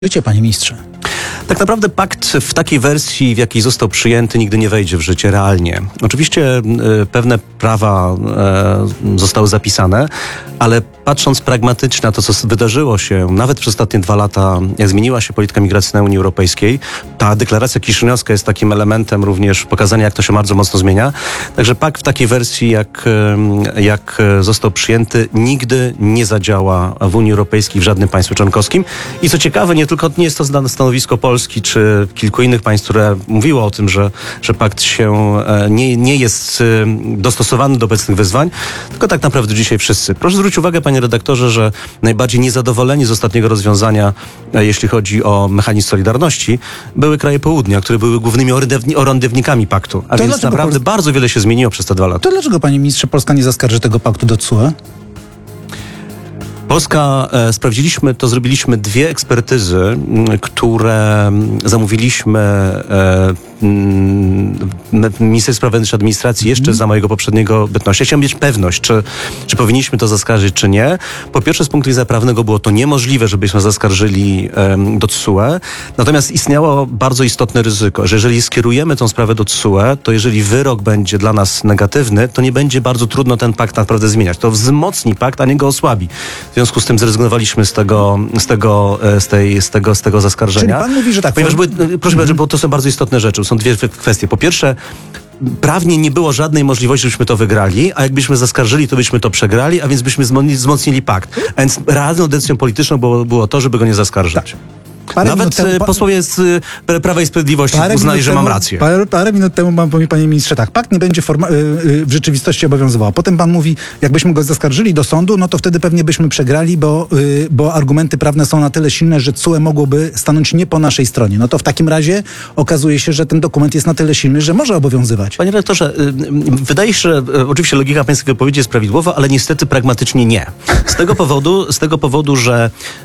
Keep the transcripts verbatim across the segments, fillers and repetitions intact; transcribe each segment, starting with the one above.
Życie, panie ministrze. Tak naprawdę pakt w takiej wersji, w jakiej został przyjęty, nigdy nie wejdzie w życie realnie. Oczywiście y, pewne prawa y, zostały zapisane, ale patrząc pragmatycznie na to, co wydarzyło się, nawet przez ostatnie dwa lata, jak zmieniła się polityka migracyjna Unii Europejskiej, ta deklaracja kiszynowska jest takim elementem również pokazania, jak to się bardzo mocno zmienia. Także pakt w takiej wersji, jak, jak został przyjęty, nigdy nie zadziała w Unii Europejskiej, w żadnym państwie członkowskim. I co ciekawe, nie tylko nie jest to stanowisko Polski czy kilku innych państw, które mówiło o tym, że, że pakt się nie, nie jest dostosowany do obecnych wyzwań, tylko tak naprawdę dzisiaj wszyscy. Proszę zwrócić uwagę, panie redaktorze, że najbardziej niezadowoleni z ostatniego rozwiązania, jeśli chodzi o mechanizm solidarności, były kraje południa, które były głównymi orędownikami paktu. A to więc naprawdę Pol- bardzo wiele się zmieniło przez te dwa lata. To dlaczego, panie ministrze, Polska nie zaskarży tego paktu do T S U E? Polska, e, sprawdziliśmy, to zrobiliśmy dwie ekspertyzy, m, które m, zamówiliśmy e, m, Ministerstwo Spraw Wewnętrznych i Administracji jeszcze mm. za mojego poprzedniego bytności. Ja chciałem mieć pewność, czy, czy powinniśmy to zaskarżyć, czy nie. Po pierwsze, z punktu widzenia prawnego było to niemożliwe, żebyśmy zaskarżyli e, do T S U E. Natomiast istniało bardzo istotne ryzyko, że jeżeli skierujemy tą sprawę do T S U E, to jeżeli wyrok będzie dla nas negatywny, to nie będzie bardzo trudno ten pakt naprawdę zmieniać. To wzmocni pakt, a nie go osłabi. W związku z tym zrezygnowaliśmy z tego, z tego, z tej, z tego, z tego zaskarżenia. Czyli pan mówi, że tak. Ponieważ były, proszę bardzo, bo to są bardzo istotne rzeczy. Są dwie kwestie. Po pierwsze, prawnie nie było żadnej możliwości, żebyśmy to wygrali, a jakbyśmy zaskarżyli, to byśmy to przegrali, a więc byśmy wzmocnili pakt. A więc realną decyzją polityczną było, było to, żeby go nie zaskarżyć. Tak. Parę Nawet temu, pa... posłowie z Prawa i Sprawiedliwości uznali, że temu, mam rację. Parę, parę minut temu pan mówi, panie ministrze, tak, pakt nie będzie forma- w rzeczywistości obowiązywał. Potem pan mówi, jakbyśmy go zaskarżyli do sądu, no to wtedy pewnie byśmy przegrali, bo, bo argumenty prawne są na tyle silne, że T S U E mogłoby stanąć nie po naszej stronie. No to w takim razie okazuje się, że ten dokument jest na tyle silny, że może obowiązywać. Panie redaktorze, wydaje się, że oczywiście logika pańskiej wypowiedzi jest prawidłowa, ale niestety pragmatycznie nie. Z tego powodu, z tego powodu, że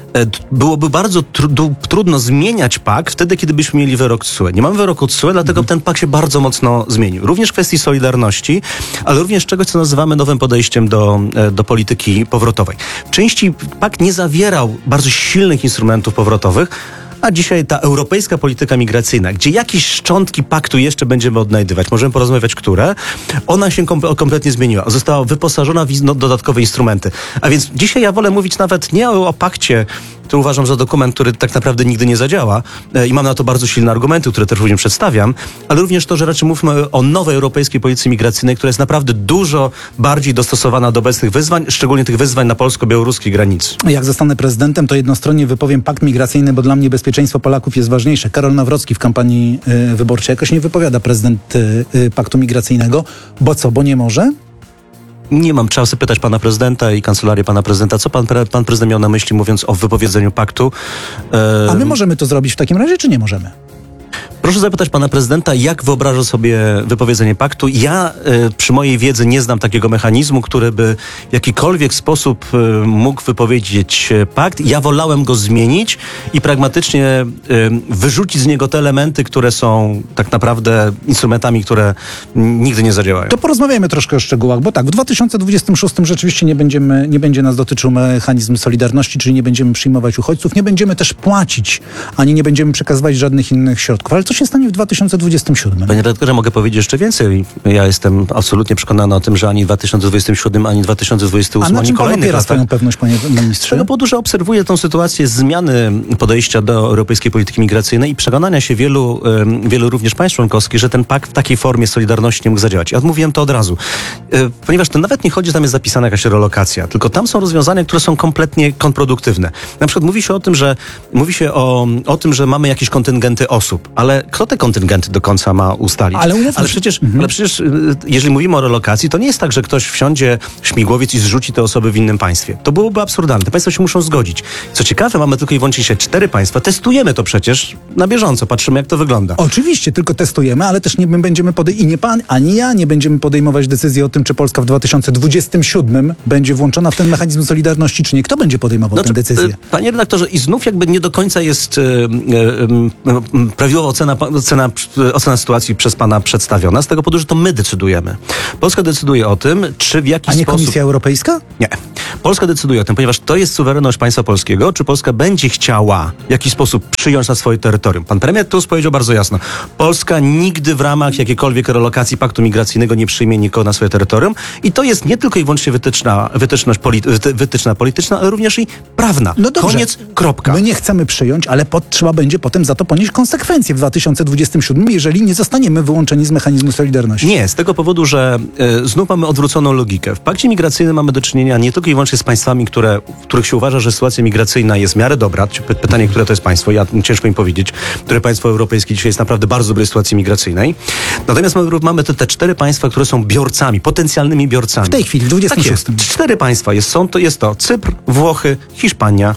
byłoby bardzo tr- trudno zmieniać pakt wtedy, kiedy byśmy mieli wyrok T S U E. Nie mamy wyroku T S U E, dlatego mhm. ten pakt się bardzo mocno zmienił. Również w kwestii solidarności, ale również czegoś, co nazywamy nowym podejściem do, do polityki powrotowej. W części pakt nie zawierał bardzo silnych instrumentów powrotowych, a dzisiaj ta europejska polityka migracyjna, gdzie jakieś szczątki paktu jeszcze będziemy odnajdywać, możemy porozmawiać, które, ona się kom- kompletnie zmieniła. Została wyposażona w no, dodatkowe instrumenty. A więc dzisiaj ja wolę mówić nawet nie o, o pakcie, który uważam za dokument, który tak naprawdę nigdy nie zadziała e, i mam na to bardzo silne argumenty, które też również przedstawiam, ale również to, że raczej mówmy o nowej europejskiej polityce migracyjnej, która jest naprawdę dużo bardziej dostosowana do obecnych wyzwań, szczególnie tych wyzwań na polsko-białoruskiej granicy. Jak zostanę prezydentem, to jednostronnie wypowiem pakt migracyjny, bo dla mnie bezpieczeństwo Polaków jest ważniejsze. Karol Nawrocki w kampanii y, wyborczej jakoś nie wypowiada prezydent y, y, paktu migracyjnego, bo co, bo nie może? Nie mam, trzeba sobie pytać pana prezydenta i kancelarię pana prezydenta, co pan, pan prezydent miał na myśli, mówiąc o wypowiedzeniu paktu. E... A my możemy to zrobić w takim razie, czy nie możemy? Proszę zapytać pana prezydenta, jak wyobraża sobie wypowiedzenie paktu. Ja y, przy mojej wiedzy nie znam takiego mechanizmu, który by w jakikolwiek sposób y, mógł wypowiedzieć pakt. Ja wolałem go zmienić i pragmatycznie y, wyrzucić z niego te elementy, które są tak naprawdę instrumentami, które nigdy nie zadziałają. To porozmawiajmy troszkę o szczegółach, bo tak, w dwa tysiące dwudziestym szóstym rzeczywiście nie, będziemy, nie będzie nas dotyczył mechanizm solidarności, czyli nie będziemy przyjmować uchodźców, nie będziemy też płacić, ani nie będziemy przekazywać żadnych innych środków. Ale co się stanie w dwa tysiące dwudziestym siódmym? Panie redaktorze, mogę powiedzieć jeszcze więcej. Ja jestem absolutnie przekonany o tym, że ani w dwa tysiące dwudziestym siódmym, ani w dwa tysiące dwudziestym ósmym, ani kolejnych latach. Swoją pewność, panie ministrze? Z tego powodu, że obserwuję tę sytuację zmiany podejścia do europejskiej polityki migracyjnej i przekonania się wielu, wielu również państw członkowskich, że ten pakt w takiej formie solidarności nie mógł zadziałać. Ja odmówiłem to od razu. Ponieważ to nawet nie chodzi, że tam jest zapisana jakaś relokacja, tylko tam są rozwiązania, które są kompletnie kontrproduktywne. Na przykład mówi się o tym, że mówi się o, o tym, że mamy jakieś kontyngenty osób, ale kto te kontyngenty do końca ma ustalić? Ale, ale, przecież, mhm. ale przecież, jeżeli mówimy o relokacji, to nie jest tak, że ktoś wsiądzie w śmigłowiec i zrzuci te osoby w innym państwie. To byłoby absurdalne. Te państwa się muszą zgodzić. Co ciekawe, mamy tylko i wyłącznie się cztery państwa. Testujemy to przecież na bieżąco. Patrzymy, jak to wygląda. Oczywiście, tylko testujemy, ale też nie będziemy podej- i nie pan, ani ja nie będziemy podejmować decyzji o tym, czy Polska w dwa tysiące dwudziestym siódmym będzie włączona w ten mechanizm solidarności, czy nie. Kto będzie podejmował no, tę decyzję? Panie redaktorze, i znów jakby nie do końca jest e, e, e, prawidłowa ocena ocena, ocena, ocena sytuacji przez pana przedstawiona z tego powodu, że to my decydujemy. Polska decyduje o tym, czy w jaki A nie sposób... Komisja Europejska? Nie. Polska decyduje o tym, ponieważ to jest suwerenność państwa polskiego, czy Polska będzie chciała w jakiś sposób przyjąć na swoje terytorium. Pan premier Tusk powiedział bardzo jasno, Polska nigdy w ramach jakiejkolwiek relokacji paktu migracyjnego nie przyjmie nikogo na swoje terytorium i to jest nie tylko i wyłącznie wytyczna, wytyczność polity, wytyczna polityczna, ale również i prawna. No dobrze. Koniec, kropka. My nie chcemy przyjąć, ale pod, trzeba będzie potem za to ponieść konsekwencje w dwa tysiące dwudziestym siódmym, jeżeli nie zostaniemy wyłączeni z mechanizmu solidarności. Nie, z tego powodu, że y, znów mamy odwróconą logikę. W pakcie migracyjnym mamy do czynienia nie tylko i wyłącznie z państwami, które, w których się uważa, że sytuacja migracyjna jest w miarę dobra. Pytanie, które to jest państwo, ja ciężko mi powiedzieć, które państwo europejskie dzisiaj jest naprawdę w bardzo dobrej sytuacji migracyjnej. Natomiast mamy, mamy te, te cztery państwa, które są biorcami, potencjalnymi biorcami. W tej chwili, w dwudziestym szóstym. Tak jest. Cztery państwa jest, są, to jest to Cypr, Włochy, Hiszpania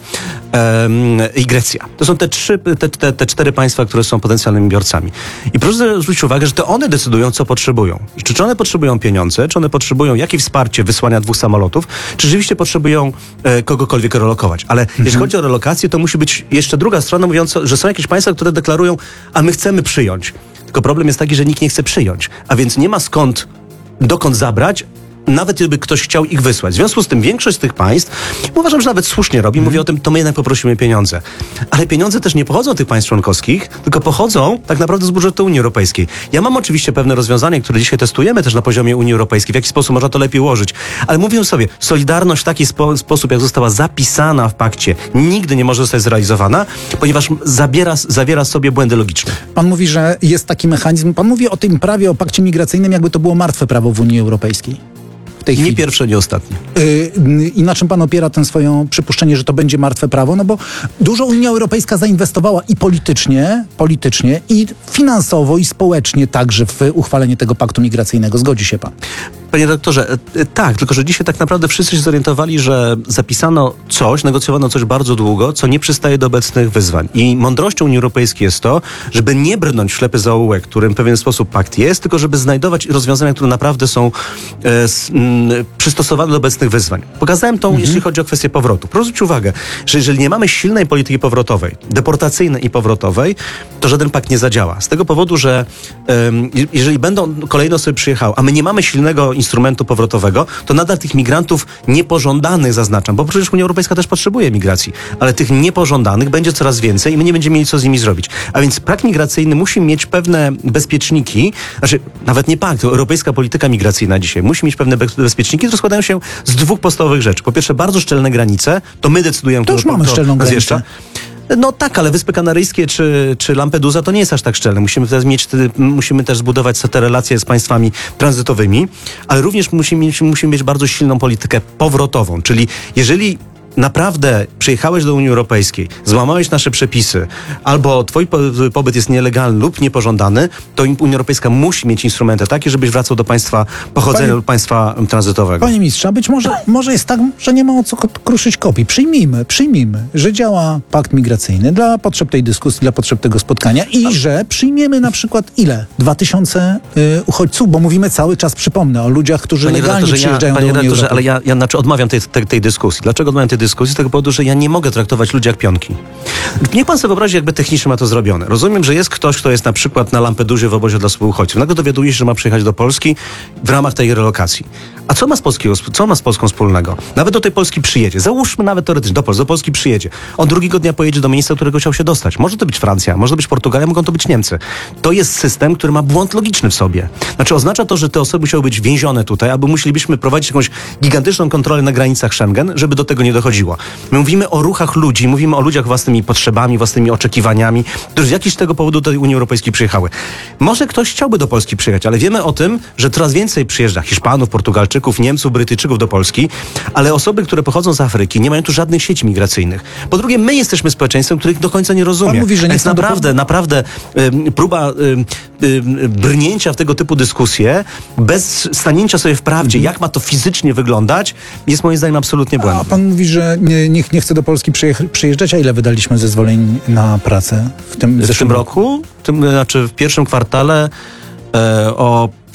em, i Grecja. To są te trzy, te, te, te cztery państwa, które są potencjalnymi biorcami. I proszę zwrócić uwagę, że to one decydują, co potrzebują. Czy, czy one potrzebują pieniądze, czy one potrzebują jakieś wsparcie wysłania dwóch samolotów, czy rzeczywiście potrzebują e, kogokolwiek relokować. Ale mhm. jeśli chodzi o relokację, to musi być jeszcze druga strona mówiąca, że są jakieś państwa, które deklarują, a my chcemy przyjąć. Tylko problem jest taki, że nikt nie chce przyjąć. A więc nie ma skąd, dokąd zabrać, nawet gdyby ktoś chciał ich wysłać. W związku z tym większość z tych państw, uważam, że nawet słusznie robi, mówi o tym, to my jednak poprosimy pieniądze. Ale pieniądze też nie pochodzą od tych państw członkowskich, tylko pochodzą tak naprawdę z budżetu Unii Europejskiej. Ja mam oczywiście pewne rozwiązania, które dzisiaj testujemy też na poziomie Unii Europejskiej, w jaki sposób można to lepiej ułożyć. Ale mówię sobie, solidarność w taki spo- sposób, jak została zapisana w pakcie, nigdy nie może zostać zrealizowana, ponieważ zabiera, zawiera sobie błędy logiczne. Pan mówi, że jest taki mechanizm, pan mówi o tym prawie, o pakcie migracyjnym, jakby to było martwe prawo w Unii Europejskiej. W tej chwili. Nie pierwsze, nie ostatnie. Yy, I na czym pan opiera ten swoje przypuszczenie, że to będzie martwe prawo? No bo dużo Unia Europejska zainwestowała i politycznie, politycznie, i finansowo, i społecznie także w uchwalenie tego paktu migracyjnego. Zgodzi się pan? Panie doktorze, tak, tylko że dzisiaj tak naprawdę wszyscy się zorientowali, że zapisano coś, negocjowano coś bardzo długo, co nie przystaje do obecnych wyzwań. I mądrością Unii Europejskiej jest to, żeby nie brnąć w ślepy zaułek, którym w pewien sposób pakt jest, tylko żeby znajdować rozwiązania, które naprawdę są e, s, m, przystosowane do obecnych wyzwań. Pokazałem to, mhm. jeśli chodzi o kwestię powrotu. Proszę zwrócić uwagę, że jeżeli nie mamy silnej polityki powrotowej, deportacyjnej i powrotowej, to żaden pakt nie zadziała. Z tego powodu, że um, jeżeli będą kolejne osoby przyjechały, a my nie mamy silnego instrumentu powrotowego, to nadal tych migrantów niepożądanych, zaznaczam, bo przecież Unia Europejska też potrzebuje migracji, ale tych niepożądanych będzie coraz więcej i my nie będziemy mieli co z nimi zrobić. A więc pakt migracyjny musi mieć pewne bezpieczniki, znaczy nawet nie pakt, to europejska polityka migracyjna dzisiaj musi mieć pewne bezpieczniki, które składają się z dwóch podstawowych rzeczy. Po pierwsze, bardzo szczelne granice, to my decydujemy, to już mamy to szczelną granicę. No tak, ale Wyspy Kanaryjskie czy, czy Lampedusa to nie jest aż tak szczelne. Musimy też mieć, musimy też zbudować te relacje z państwami tranzytowymi, ale również musimy mieć, musimy mieć bardzo silną politykę powrotową, czyli jeżeli naprawdę przyjechałeś do Unii Europejskiej, złamałeś nasze przepisy, albo twój pobyt jest nielegalny lub niepożądany, to Unia Europejska musi mieć instrumenty takie, żebyś wracał do państwa pochodzenia Panie, lub państwa tranzytowego. Panie mistrze, a być może, może jest tak, że nie ma o co kruszyć kopii. Przyjmijmy, przyjmijmy, że działa pakt migracyjny dla potrzeb tej dyskusji, dla potrzeb tego spotkania i a... że przyjmiemy na przykład ile? Dwa tysiące y, uchodźców, bo mówimy cały czas, przypomnę, o ludziach, którzy panie legalnie przyjeżdżają ja, do Unii Europejskiej. Ale ja, ja znaczy odmawiam tej, tej, tej dyskusji. Dlaczego odmawiam tej dyskusji? Z tego powodu, że ja nie mogę traktować ludzi jak pionki. Niech pan sobie wyobrazi, jakby technicznie ma to zrobione. Rozumiem, że jest ktoś, kto jest na przykład na Lampedusie w obozie dla osób uchodźców. Nagle dowiaduje się, że ma przyjechać do Polski w ramach tej relokacji. A co ma z, Polskiego, co ma z Polską wspólnego? Nawet do tej Polski przyjedzie. Załóżmy nawet teoretycznie, do Polski, do Polski przyjedzie. On drugiego dnia pojedzie do miejsca, do którego chciał się dostać. Może to być Francja, może to być Portugalia, mogą to być Niemcy. To jest system, który ma błąd logiczny w sobie. Znaczy oznacza to, że te osoby musiały być więzione tutaj, albo musielibyśmy prowadzić jakąś gigantyczną kontrolę na granicach Schengen, żeby do tego nie dochodziło. My mówimy o ruchach ludzi, mówimy o ludziach własnymi potrzebami, własnymi oczekiwaniami, którzy z jakichś tego powodu do Unii Europejskiej przyjechały. Może ktoś chciałby do Polski przyjechać, ale wiemy o tym, że coraz więcej przyjeżdża Hiszpanów, Portugalczyków, Niemców, Brytyjczyków do Polski, ale osoby, które pochodzą z Afryki, nie mają tu żadnych sieci migracyjnych. Po drugie, my jesteśmy społeczeństwem, których do końca nie rozumie. Pan mówi, że nie Więc naprawdę, naprawdę y, próba y, y, brnięcia w tego typu dyskusje, bez stanięcia sobie w prawdzie, mhm. jak ma to fizycznie wyglądać, jest moim zdaniem absolutnie błędne. A pan mówi, że nie, nikt nie chce do Polski przyjeżdżać, a ile wydaliśmy zezwoleń na pracę w tym, w tym roku? W tym, znaczy w pierwszym kwartale e, o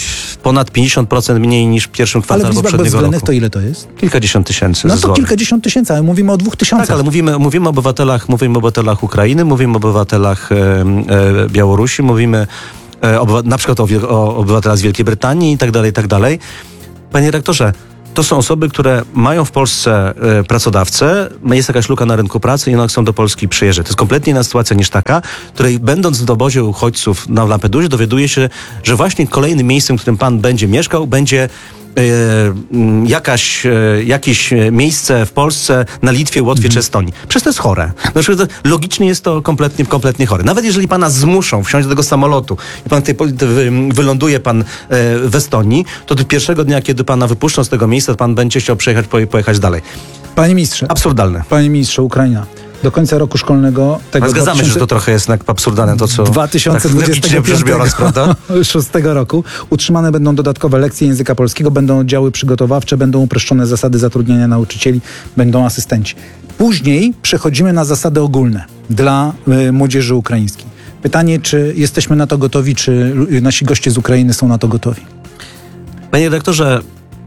ponad pięćdziesiąt procent mniej niż w pierwszym Ale kwartale w liczbach poprzedniego bezwzględnych roku. to ile to jest? Kilkadziesiąt tysięcy. No ze to złotych. kilkadziesiąt tysięcy, ale mówimy o dwóch tysiącach. Tak, ale mówimy, mówimy o obywatelach, mówimy o obywatelach Ukrainy, mówimy o obywatelach e, e, Białorusi, mówimy e, obywa- na przykład o, wiel- o obywatelach z Wielkiej Brytanii i tak dalej, i tak dalej. Panie rektorze, to są osoby, które mają w Polsce e, pracodawcę, jest jakaś luka na rynku pracy i one chcą do Polski przyjeżdżać. To jest kompletnie inna sytuacja niż taka, której będąc w obozie uchodźców na Lampedusie dowiaduje się, że właśnie kolejnym miejscem, w którym pan będzie mieszkał, będzie e, m, jakaś, e, jakieś miejsce w Polsce, na Litwie, Łotwie czy Estonii. Przecież to jest chore. Znaczy, to logicznie jest to kompletnie, kompletnie chore. Nawet jeżeli pana zmuszą wsiąść do tego samolotu i pan tej, wy, wyląduje pan e, w Estonii, to do pierwszego dnia, kiedy pana wypuszczą z tego miejsca, to pan będzie chciał przejechać, poje- pojechać dalej. Panie ministrze, Absurdalne. panie ministrze, Ukraina. Do końca roku szkolnego tego Ale zgadzamy się, że to trochę jest jednak absurdalne to, co dwa tysiące dwudziestego tak rzecz biorąc, prawda? szóstego roku utrzymane będą dodatkowe lekcje języka polskiego, będą oddziały przygotowawcze, będą uproszczone zasady zatrudniania nauczycieli, będą asystenci. Później przechodzimy na zasady ogólne dla y, młodzieży ukraińskiej. Pytanie, czy jesteśmy na to gotowi, czy y, nasi goście z Ukrainy są na to gotowi? Panie redaktorze,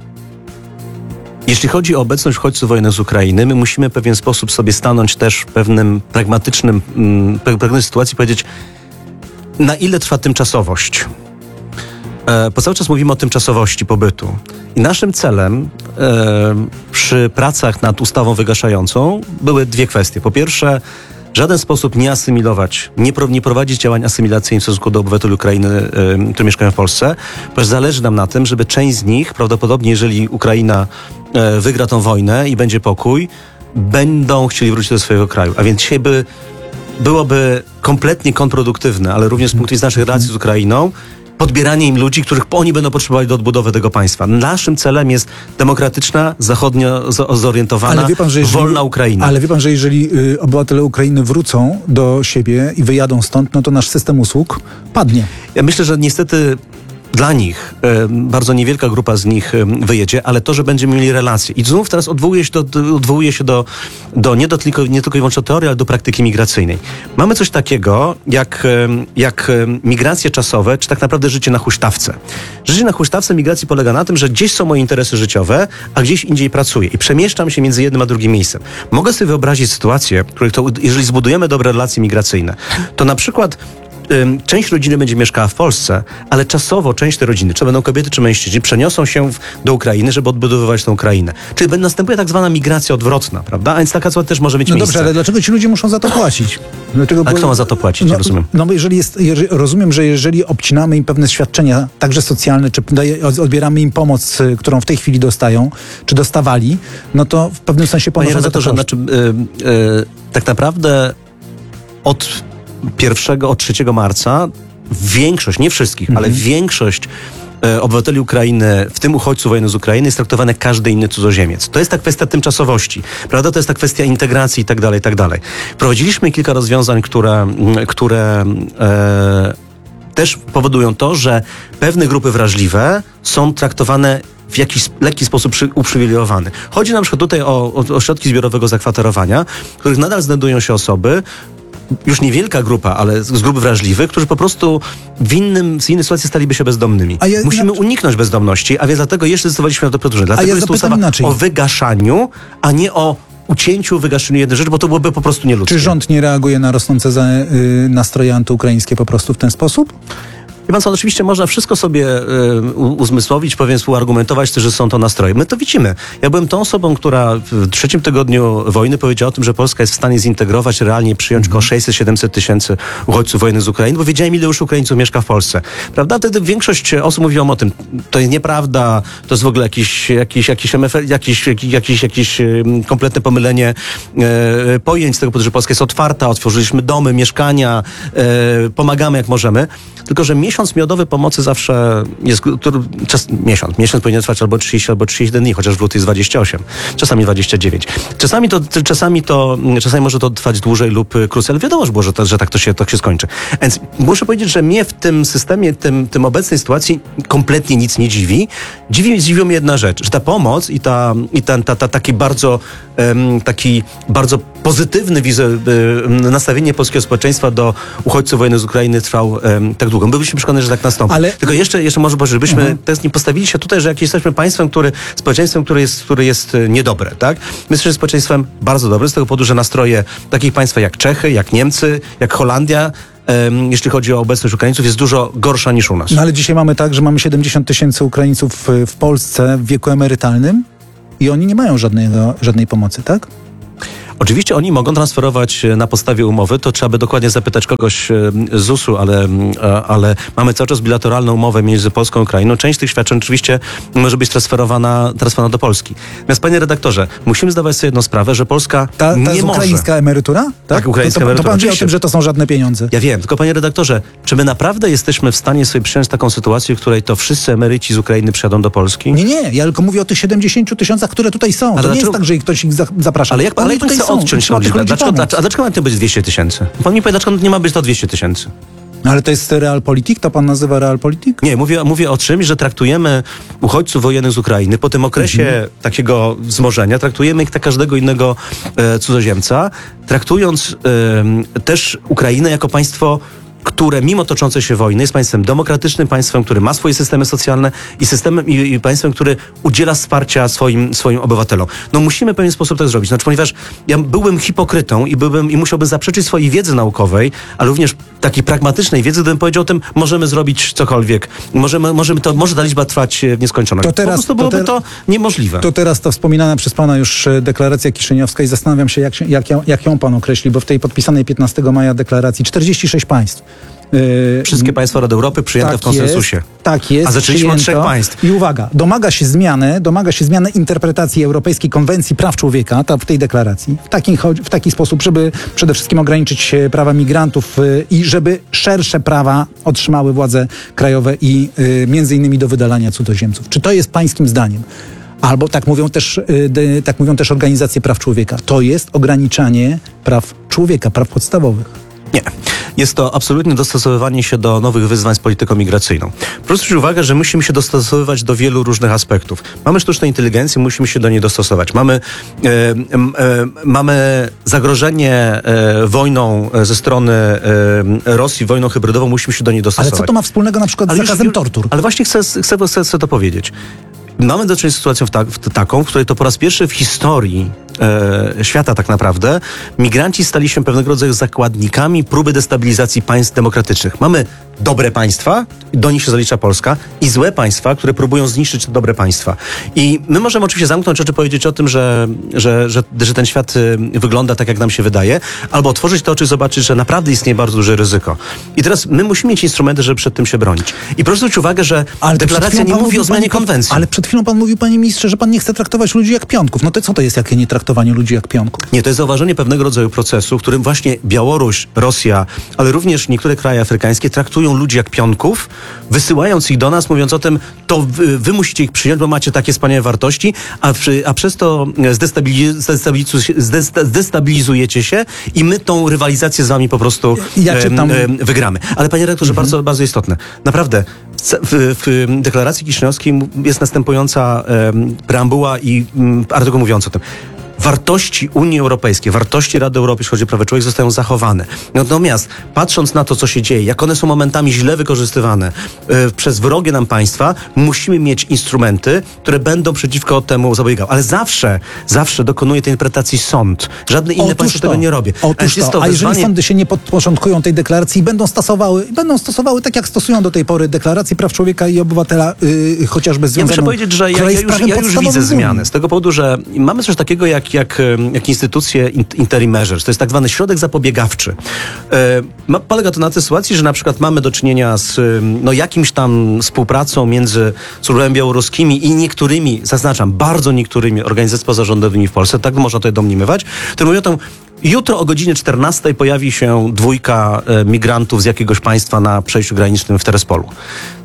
jeśli chodzi o obecność uchodźców wojennych z Ukrainy, my musimy w pewien sposób sobie stanąć też w pewnym pragmatycznym, mm, pragmatycznej sytuacji i powiedzieć, na ile trwa tymczasowość. E, bo cały czas mówimy o tymczasowości pobytu. I naszym celem e, przy pracach nad ustawą wygaszającą były dwie kwestie. Po pierwsze, w żaden sposób nie asymilować, nie, pro, nie prowadzić działań asymilacyjnych w stosunku do obywateli Ukrainy, y, którzy mieszkają w Polsce, ponieważ zależy nam na tym, żeby część z nich, prawdopodobnie jeżeli Ukraina y, wygra tą wojnę i będzie pokój, będą chcieli wrócić do swojego kraju. A więc dzisiaj by, byłoby kompletnie kontrproduktywne, ale również z punktu widzenia naszych relacji z Ukrainą, podbieranie im ludzi, których oni będą potrzebowali do odbudowy tego państwa. Naszym celem jest demokratyczna, zachodnio zorientowana, Ale wie pan, że jeżeli, wolna Ukraina. Ale wie pan, że jeżeli y, obywatele Ukrainy wrócą do siebie i wyjadą stąd, no to nasz system usług padnie. Ja myślę, że niestety dla nich, e, bardzo niewielka grupa z nich e, wyjedzie, ale to, że będziemy mieli relacje. I znów teraz odwołuję się do, do, odwołuję się do, do nie, do tylko, nie tylko i wyłącznie teorii, ale do praktyki migracyjnej. Mamy coś takiego jak, e, jak e, migracje czasowe, czy tak naprawdę życie na huśtawce. Życie na huśtawce migracji polega na tym, że gdzieś są moje interesy życiowe, a gdzieś indziej pracuję i przemieszczam się między jednym a drugim miejscem. Mogę sobie wyobrazić sytuację, w której to, jeżeli zbudujemy dobre relacje migracyjne, to na przykład część rodziny będzie mieszkała w Polsce, ale czasowo część tej rodziny, czy będą kobiety, czy mężczyźni, przeniosą się w, do Ukrainy, żeby odbudowywać tę Ukrainę. Czyli następuje tak zwana migracja odwrotna, prawda? A więc taka sytuacja też może mieć No miejsce. dobrze, ale dlaczego ci ludzie muszą za to płacić? Dlaczego, A kto ma za to płacić? No, Nie rozumiem. no bo jeżeli jest, jeżeli, rozumiem, że jeżeli obcinamy im pewne świadczenia, także socjalne, czy daje, odbieramy im pomoc, y, którą w tej chwili dostają, czy dostawali, no to w pewnym sensie Panie ponoszą za to redaktorze, koszty. znaczy, yy, yy, tak naprawdę od pierwszego, od trzeciego marca większość, nie wszystkich, Mhm. ale większość e, obywateli Ukrainy, w tym uchodźców wojennych z Ukrainy, jest traktowany jak każdy inny cudzoziemiec. To jest ta kwestia tymczasowości, prawda? To jest ta kwestia integracji i tak dalej, i tak dalej. Wprowadziliśmy kilka rozwiązań, które, które e, też powodują to, że pewne grupy wrażliwe są traktowane w jakiś lekki sposób przy, uprzywilejowany. Chodzi na przykład tutaj o, o, o środki zbiorowego zakwaterowania, w których nadal znajdują się osoby, już niewielka grupa, ale z, z grup wrażliwych, którzy po prostu w innym, w innej sytuacji staliby się bezdomnymi. A ja Musimy inaczej- uniknąć bezdomności, a więc dlatego jeszcze zdecydowaliśmy na to przedłużenie. Dlatego ja jest to zapytam ustawa inaczej. o wygaszaniu, a nie o ucięciu, wygaszeniu jednej rzeczy, bo to byłoby po prostu nieludzkie. Czy rząd nie reaguje na rosnące za, y, nastroje antyukraińskie po prostu w ten sposób? Wie pan co, oczywiście można wszystko sobie y, uzmysłowić, pewien współargumentować, że są to nastroje. My to widzimy. Ja byłem tą osobą, która w trzecim tygodniu wojny powiedziała o tym, że Polska jest w stanie zintegrować, realnie przyjąć około sześćset siedemset tysięcy uchodźców wojennych z Ukrainy, bo wiedziałem, ile już Ukraińców mieszka w Polsce. Prawda? Wtedy większość osób mówiła o tym, to jest nieprawda, to jest w ogóle jakiś, jakiś, jakiś, M F L, jakiś, jakiś, jakiś, jakiś um, kompletne pomylenie e, pojęć z tego powodu, że Polska jest otwarta, otworzyliśmy domy, mieszkania, e, pomagamy jak możemy. Tylko że miesiąc miodowy pomocy zawsze jest, który, czas, miesiąc, miesiąc powinien trwać albo trzydzieści, albo trzydzieści jeden dni, chociaż w luty jest dwadzieścia osiem, czasami dwadzieścia dziewięć. Czasami to, czasami to, czasami może to trwać dłużej lub krócej, ale wiadomo, że, było, że, to, że tak to się, to się skończy. Więc muszę powiedzieć, że mnie w tym systemie, tym, tym obecnej sytuacji kompletnie nic nie dziwi. Dziwi, dziwią mnie jedna rzecz, że ta pomoc i, ta, i ta, ta, ta, taki bardzo um, taki bardzo pozytywny wize, um, nastawienie polskiego społeczeństwa do uchodźców wojennych z Ukrainy trwał um, tak długo. My byliśmy przekonany, że tak nastąpi. Ale- Tylko jeszcze, jeszcze może, Boże, żebyśmy Mhm. teraz nie postawili się tutaj, że jak jesteśmy państwem, który, społeczeństwem, które jest, które jest e, niedobre, tak? My jesteśmy społeczeństwem bardzo dobrym, z tego powodu, że nastroje takich państw jak Czechy, jak Niemcy, jak Holandia, em, jeśli chodzi o obecność Ukraińców, jest dużo gorsza niż u nas. No ale dzisiaj mamy tak, że mamy siedemdziesiąt tysięcy Ukraińców w, w Polsce w wieku emerytalnym i oni nie mają żadnego, żadnej pomocy, tak? Oczywiście oni mogą transferować e, na podstawie umowy, to trzeba by dokładnie zapytać kogoś e, z zusu, ale, m, e, ale mamy cały czas bilateralną umowę między Polską a Ukrainą. Część tych świadczeń oczywiście może być transferowana, transferowana do Polski. Natomiast, panie redaktorze, musimy zdawać sobie jedną sprawę, że Polska Ta, ta nie jest może. ukraińska emerytura? Tak, ukraińska to, to, emerytura, To pan wie o oczywiście. tym, że to są żadne pieniądze. Ja wiem, tylko panie redaktorze, czy my naprawdę jesteśmy w stanie sobie przyjąć taką sytuację, w której to wszyscy emeryci z Ukrainy przyjadą do Polski? Nie, nie, ja tylko mówię o tych siedemdziesięciu tysiącach, które tutaj są. To nie dlaczego- jest tak, że ich ktoś ich za- zaprasza. Ale jak pan, Oni ale jak pan tutaj chce są. odciąć Trzeba tą tych liczbę? ludzi Dlaczego, pomóc. dlaczego, a dlaczego ma to być dwieście tysięcy? Pan mi powie, dlaczego nie ma być to dwieście tysięcy? No ale to jest realpolitik? To pan nazywa realpolitik? Nie, mówię, mówię o czymś, że traktujemy uchodźców wojennych z Ukrainy po tym okresie Mhm. takiego wzmożenia, traktujemy ich jak każdego innego e, cudzoziemca, traktując e, też Ukrainę jako państwo, które mimo toczącej się wojny jest państwem demokratycznym, państwem, które ma swoje systemy socjalne i systemem i, i państwem, który udziela wsparcia swoim, swoim obywatelom. No musimy w pewien sposób tak zrobić. Znaczy, ponieważ ja byłbym hipokrytą i byłbym i musiałbym zaprzeczyć swojej wiedzy naukowej, ale również takiej pragmatycznej wiedzy, gdybym powiedział o tym, możemy zrobić cokolwiek. Możemy, możemy to, może ta liczba trwać e, w nieskończoność. To teraz- po prostu to byłoby ter- to niemożliwe. To teraz ta wspominana przez pana już e, deklaracja kiszyniowska i zastanawiam się, jak, się, jak, ją, jak ją pan określi, bo w tej podpisanej piętnastego maja deklaracji czterdzieści sześć państw. e, Wszystkie państwa Rady Europy przyjęte tak w konsensusie. Jest, tak jest. A zaczęliśmy od przyjęto. trzech państw. I uwaga, domaga się zmiany, domaga się zmiany interpretacji Europejskiej Konwencji Praw Człowieka, ta, w tej deklaracji, w taki, cho- w taki sposób, żeby przede wszystkim ograniczyć e, prawa migrantów e, i żeby szersze prawa otrzymały władze krajowe i e, między innymi do wydalania cudzoziemców. Czy to jest pańskim zdaniem? Albo tak mówią też, y, de- tak mówią też organizacje praw człowieka. To jest ograniczanie praw człowieka, praw podstawowych. Nie. Jest to absolutnie dostosowywanie się do nowych wyzwań z polityką migracyjną. Proszę zwrócić uwagę, że musimy się dostosowywać do wielu różnych aspektów. Mamy sztuczną inteligencję, musimy się do niej dostosować. Mamy, e, e, mamy zagrożenie e, wojną ze strony e, Rosji, wojną hybrydową, musimy się do niej Ale dostosować. co to ma wspólnego na przykład z już- zakazem już- tortur? Ale właśnie chcę, chcę, chcę, chcę to powiedzieć. Mamy do czynienia z sytuacją w ta, w taką, w której to po raz pierwszy w historii e, świata tak naprawdę migranci stali się pewnego rodzaju zakładnikami próby destabilizacji państw demokratycznych. Mamy dobre państwa, do nich się zalicza Polska, i złe państwa, które próbują zniszczyć te dobre państwa. I my możemy oczywiście zamknąć oczy, powiedzieć o tym, że, że, że, że ten świat y, wygląda tak, jak nam się wydaje, albo otworzyć te oczy i zobaczyć, że naprawdę istnieje bardzo duże ryzyko. I teraz my musimy mieć instrumenty, żeby przed tym się bronić. I proszę zwrócić uwagę, że Ale to przed deklaracja chwilą nie pan mówi o mówił, zmianie panie- konwencji. Ale przed chwilą pan mówił, panie ministrze, że pan nie chce traktować ludzi jak pionków. No to co to jest, jakie nie traktowanie ludzi jak pionków? Nie, to jest zauważenie pewnego rodzaju procesu, w którym właśnie Białoruś, Rosja, ale również niektóre kraje afrykańskie traktują ludzi jak pionków, wysyłając ich do nas, mówiąc o tym, to wy, wy musicie ich przyjąć, bo macie takie wspaniałe wartości, a, przy, a przez to zdestabiliz, zdestabilizu- zdesta- zdestabilizujecie się i my tą rywalizację z wami po prostu Ja em, czytam- em, wygramy. Ale panie redaktorze, bardzo, bardzo istotne. Naprawdę, w, w deklaracji kiszynowskiej jest następująca em, preambuła i mm, artykuł mówiący o tym. Wartości Unii Europejskiej, wartości Rady Europy, jeśli chodzi o prawa człowieka, zostają zachowane. Natomiast patrząc na to, co się dzieje, jak one są momentami źle wykorzystywane e, przez wrogie nam państwa, musimy mieć instrumenty, które będą przeciwko temu zabiegały. Ale zawsze, zawsze dokonuje tej interpretacji sąd. Żadne inne państwo tego nie robi. Otóż Więc jest to. A jeżeli wezwanie- sądy się nie podporządkują tej deklaracji i będą stosowały, będą stosowały tak, jak stosują do tej pory deklarację praw człowieka i obywatela, yy, chociażby Ja związaną... muszę powiedzieć, że ja, która ja, jest już, prawem ja już podstawowym widzę w Unii. zmiany. Z tego powodu, że mamy coś takiego jak, jak, em, jak instytucje in- interim measures. To jest tak zwany środek zapobiegawczy. E, ma, polega to na tej sytuacji, że na przykład mamy do czynienia z em, no, jakimś tam współpracą między służbami białoruskimi i niektórymi, zaznaczam, bardzo niektórymi organizacjami pozarządowymi w Polsce, tak można to domniemywać, które mówią o tym, jutro o godzinie czternastej pojawi się dwójka e, migrantów z jakiegoś państwa na przejściu granicznym w Terespolu.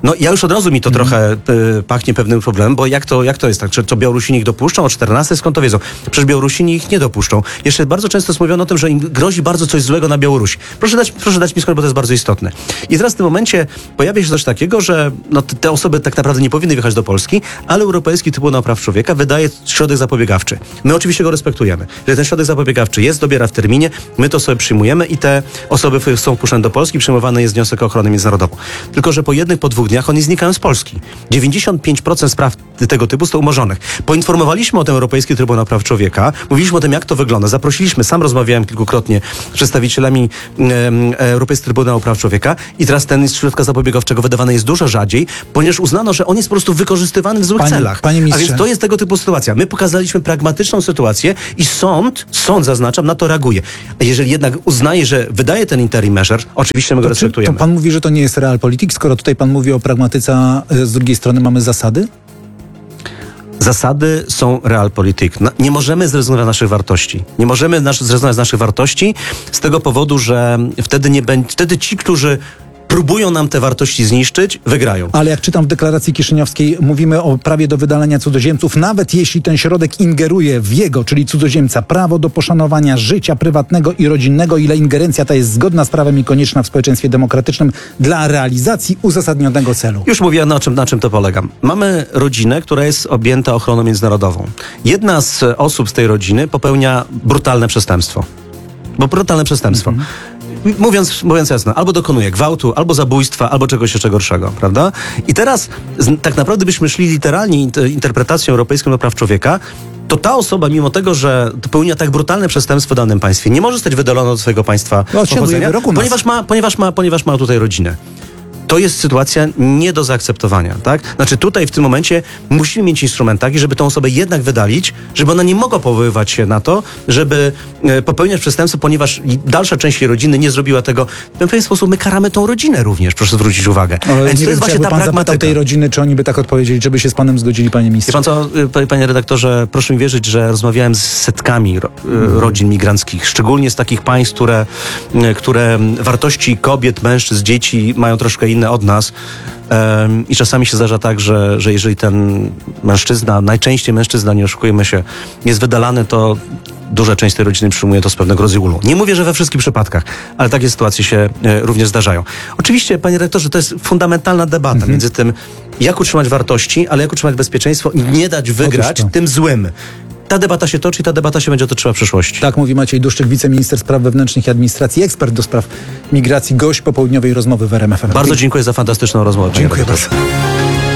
No ja już od razu mi to mm. trochę y, pachnie pewnym problemem, bo jak to, jak to jest tak? Czy to Białorusini ich dopuszczą o czternastej? Skąd to wiedzą? Przecież Białorusini ich nie dopuszczą. Jeszcze bardzo często jest mówione o tym, że im grozi bardzo coś złego na Białorusi. Proszę dać, proszę dać mi skończyć, bo to jest bardzo istotne. I teraz w tym momencie pojawia się coś takiego, że no, te osoby tak naprawdę nie powinny wjechać do Polski, ale Europejski Trybunał Praw Człowieka wydaje środek zapobiegawczy. My oczywiście go respektujemy. Że ten środek zapobiegawczy jest, dobiera w terminie, my to sobie przyjmujemy i te osoby są wpuszczone do Polski, przyjmowany jest wniosek o ochronę międzynarodową. Tylko że po jednych, po dwóch dniach oni znikają z Polski. dziewięćdziesiąt pięć procent spraw tego typu zostało umorzonych. Poinformowaliśmy o tym Europejski Trybunał Praw Człowieka, mówiliśmy o tym, jak to wygląda, zaprosiliśmy, sam rozmawiałem kilkukrotnie z przedstawicielami e, Europejskiego Trybunału Praw Człowieka i teraz ten środka zapobiegawczego wydawany jest dużo rzadziej, ponieważ uznano, że on jest po prostu wykorzystywany w złych Panie, celach. panie A ministrze. więc to jest tego typu sytuacja. My pokazaliśmy pragmatyczną sytuację i sąd, sąd zaznaczam, na to reaguje. A jeżeli jednak uznaje, że wydaje ten interim measure, oczywiście my go To, czy, respektujemy. to pan mówi, że to nie jest realpolitik, skoro tutaj pan mówi o pragmatyce, a z drugiej strony mamy zasady? Zasady są realpolitik. Na- Nie możemy zrezygnować z naszych wartości. Nie możemy nasz, zrezygnować z naszych wartości z tego powodu, że wtedy nie będzie, wtedy ci, którzy próbują nam te wartości zniszczyć, wygrają. Ale jak czytam w deklaracji kiszyniowskiej, mówimy o prawie do wydalenia cudzoziemców, nawet jeśli ten środek ingeruje w jego, czyli cudzoziemca, prawo do poszanowania życia prywatnego i rodzinnego, ile ingerencja ta jest zgodna z prawem i konieczna w społeczeństwie demokratycznym dla realizacji uzasadnionego celu. Już mówiłem, na czym, na czym to polega. Mamy rodzinę, która jest objęta ochroną międzynarodową. Jedna z osób z tej rodziny popełnia brutalne przestępstwo. Bo brutalne przestępstwo. Mhm. Mówiąc, mówiąc jasno, albo dokonuje gwałtu, albo zabójstwa, albo czegoś jeszcze gorszego, prawda? I teraz z, tak naprawdę byśmy szli literalnie int- interpretacją europejską do praw człowieka, to ta osoba, mimo tego, że popełnia tak brutalne przestępstwo w danym państwie, nie może zostać wydalona do swojego państwa No, odsiaduje pochodzenia, wyrok u nas. ponieważ ma, ponieważ, ma, ponieważ ma tutaj rodzinę. To jest sytuacja nie do zaakceptowania, tak? Znaczy tutaj w tym momencie musimy mieć instrument taki, żeby tą osobę jednak wydalić, żeby ona nie mogła powoływać się na to, żeby e, popełniać przestępstwo, ponieważ dalsza część jej rodziny nie zrobiła tego. W pewien sposób my karamy tą rodzinę również, proszę zwrócić uwagę. Ale Więc nie to wiem, jest czy właśnie jakby ta pan zapytał pragmatyka. tej rodziny, czy oni by tak odpowiedzieli, żeby się z panem zgodzili, panie Wie ministrze. pan co, y, panie redaktorze, proszę mi wierzyć, że rozmawiałem z setkami ro, y, rodzin migranckich, szczególnie z takich państw, które, y, które wartości kobiet, mężczyzn, dzieci mają troszkę inne od nas. Ym, I czasami się zdarza tak, że, że jeżeli ten mężczyzna, najczęściej mężczyzna, nie oszukujmy się, jest wydalany, to duża część tej rodziny przyjmuje to z pewnego rodzaju ulgą. Nie mówię, że we wszystkich przypadkach, ale takie sytuacje się e, również zdarzają. Oczywiście, panie rektorze, to jest fundamentalna debata Mhm. między tym, jak utrzymać wartości, ale jak utrzymać bezpieczeństwo i nie dać wygrać Otóż to. tym złym. Ta debata się toczy i ta debata się będzie toczyła w przyszłości. Tak mówi Maciej Duszczyk, wiceminister spraw wewnętrznych i administracji, ekspert do spraw migracji, gość popołudniowej rozmowy w R M F M. Bardzo dziękuję za fantastyczną rozmowę. panie Dziękuję redaktorze. bardzo.